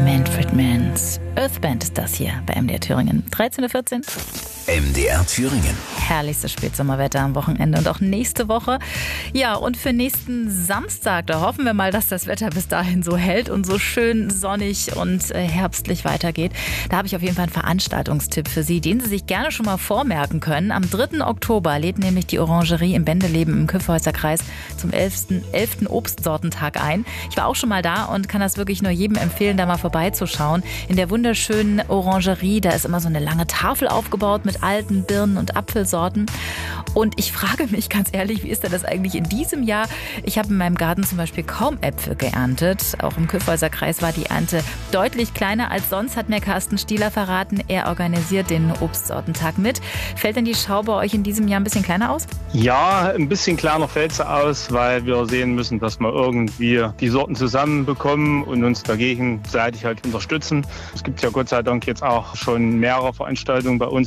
Manfred Manns Earthband ist das hier bei MDR Thüringen. 13:14 Uhr. MDR Thüringen. Herrlichstes Spätsommerwetter am Wochenende und auch nächste Woche. Ja, und für nächsten Samstag, da hoffen wir mal, dass das Wetter bis dahin so hält und so schön sonnig und herbstlich weitergeht. Da habe ich auf jeden Fall einen Veranstaltungstipp für Sie, den Sie sich gerne schon mal vormerken können. Am 3. Oktober lädt nämlich die Orangerie im Bendeleben im Kyffhäuser Kreis zum 11. Obstsortentag ein. Ich war auch schon mal da und kann das wirklich nur jedem empfehlen, da mal vorbeizuschauen. In der wunderschönen Orangerie, da ist immer so eine lange Tafel aufgebaut mit alten Birnen- und Apfelsorten. Und ich frage mich ganz ehrlich, wie ist denn das eigentlich in diesem Jahr? Ich habe in meinem Garten zum Beispiel kaum Äpfel geerntet. Auch im Kyffhäuser Kreis war die Ernte deutlich kleiner als sonst, hat mir Carsten Stieler verraten. Er organisiert den Obstsortentag mit. Fällt denn die Schau bei euch in diesem Jahr ein bisschen kleiner aus? Ja, ein bisschen kleiner fällt sie aus, weil wir sehen müssen, dass wir irgendwie die Sorten zusammenbekommen und uns dagegen gegenseitig halt unterstützen. Es gibt ja Gott sei Dank jetzt auch schon mehrere Veranstaltungen bei uns